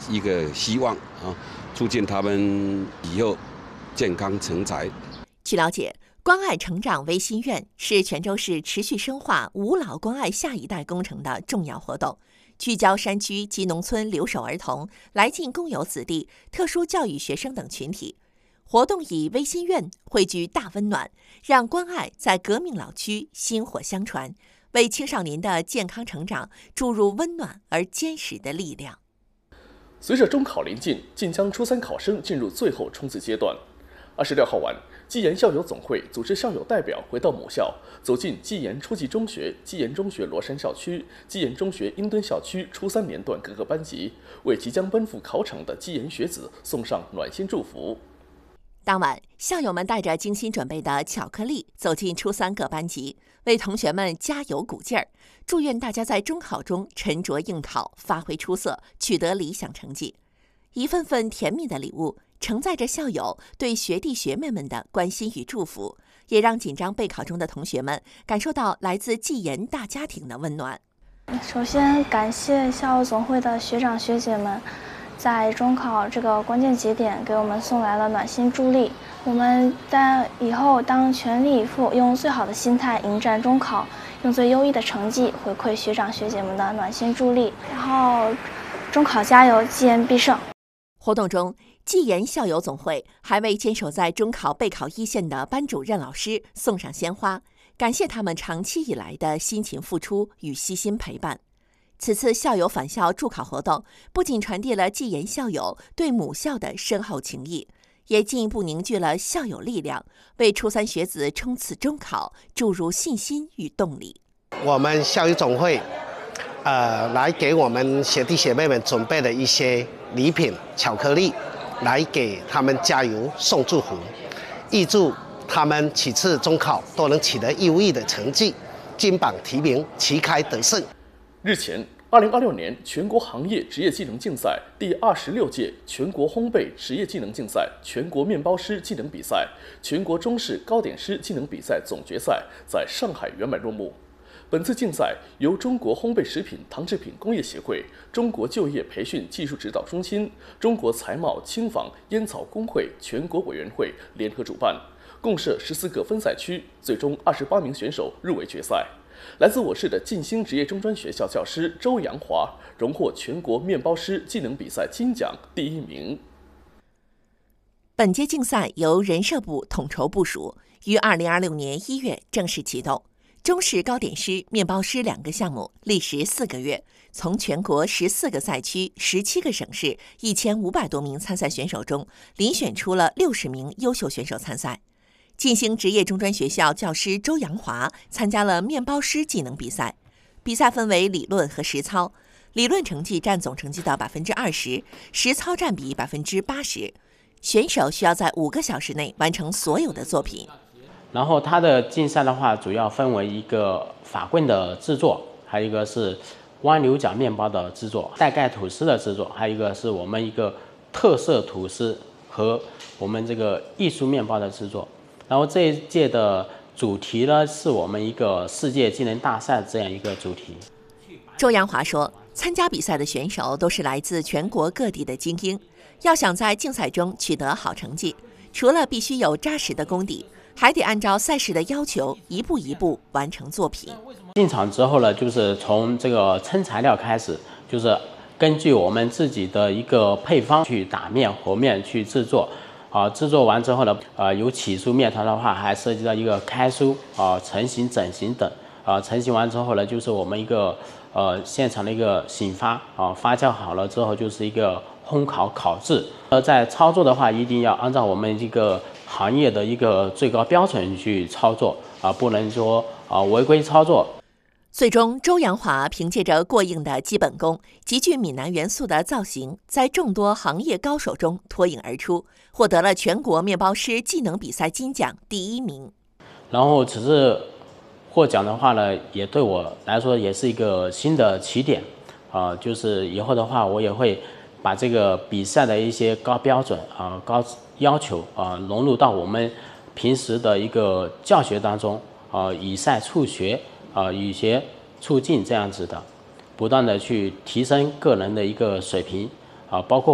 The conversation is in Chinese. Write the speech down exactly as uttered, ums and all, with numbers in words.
一个希望啊，促进他们以后健康成才。 据了解，关爱成长微心愿是泉州市持续深化吾老关爱下一代工程的重要活动，聚焦山区及农村留守儿童、来晋工友子弟、特殊教育学生等群体。活动以微心愿汇聚大温暖，让关爱在革命老区薪火相传，为青少年的健康成长注入温暖而坚实的力量。 随着中考临近，晋江初三考生进入最后冲刺阶段。二十六号晚，基研校友总会组织校友代表回到母校，走进基研初级中学、基研中学罗山校区、基研中学英墩校区初三年段各个班级，为即将奔赴考场的基研学子送上暖心祝福。 当晚，校友们带着精心准备的巧克力走进初三各班级，为同学们加油鼓劲儿，祝愿大家在中考中沉着应考，发挥出色，取得理想成绩。一份份甜蜜的礼物承载着校友对学弟学妹们的关心与祝福，也让紧张备考中的同学们感受到来自纪研大家庭的温暖。 首先，感谢校友总会的学长学姐们，在中考这个关键节点给我们送来了暖心助力。我们在以后当全力以赴，用最好的心态迎战中考，用最优异的成绩回馈学长学姐们的暖心助力。然后，中考加油，纪研必胜！ 活动中，纪研校友总会还为坚守在中考备考一线的班主任老师送上鲜花，感谢他们长期以来的辛勤付出与悉心陪伴。此次校友返校助考活动不仅传递了纪研校友对母校的深厚情谊，也进一步凝聚了校友力量，为初三学子冲刺中考注入信心与动力。 我们校友总会呃，来给我们学弟学妹们准备了一些礼品、巧克力，来给他们加油送祝福，预祝他们此次中考都能取得优异的成绩，金榜题名，旗开得胜。 日前，二零二六年全国行业职业技能竞赛第二十六届全国烘焙职业技能竞赛、全国面包师技能比赛、全国中式糕点师技能比赛总决赛在上海圆满落幕。本次竞赛由中国烘焙食品糖制品工业协会、中国就业培训技术指导中心、中国财贸轻纺烟草工会全国委员会联合主办，共设十四个分赛区，最终二十八名选手入围决赛。来自我市的晋兴职业中专学校教师周阳华荣获全国面包师技能比赛金奖第一名。 本届竞赛由人社部统筹部署，于二零二六年一月正式启动。中式糕点师、面包师两个项目历时四个月，从全国十四个赛区、十七个省市一千五百多名参赛选手中，遴选出了六十名优秀选手参赛。晋兴职业中专学校教师周阳华参加了面包师技能比赛，比赛分为理论和实操，理论成绩占总成绩的百分之二十，实操占比百分之八十。选手需要在五个小时内完成所有的作品。 然后它的竞赛的话，主要分为一个法棍的制作，还有一个是弯牛角面包的制作，带盖吐司的制作，还有一个是我们一个特色吐司和我们这个艺术面包的制作。然后这一届的主题呢，是我们一个世界技能大赛这样一个主题。 周阳华说，参加比赛的选手都是来自全国各地的精英，要想在竞赛中取得好成绩，除了必须有扎实的功底，还得按照赛事的要求一步一步完成作品。 进场之后呢，就是从这个称材料开始，就是根据我们自己的一个配方去打面和面去制作。啊，制作完之后呢，呃，有起酥面团的话，还涉及到一个开酥啊、成型、整形等。啊，成型完之后呢，就是我们一个呃现场的一个醒发啊，发酵好了之后就是一个烘烤烤制。呃，在操作的话，一定要按照我们这个行业的一个最高标准去操作啊，不能说啊违规操作。 最终，周阳华凭借着过硬的基本功、极具闽南元素的造型，在众多行业高手中脱颖而出，获得了全国面包师技能比赛金奖第一名。 然后此次获奖的话呢，也对我来说也是一个新的起点啊、呃，就是以后的话，我也会把这个比赛的一些高标准啊、呃、高要求啊、呃、融入到我们平时的一个教学当中啊、呃，以赛促学。啊，以学促进这样子的，不断的去提升个人的一个水平，啊、 啊，包括。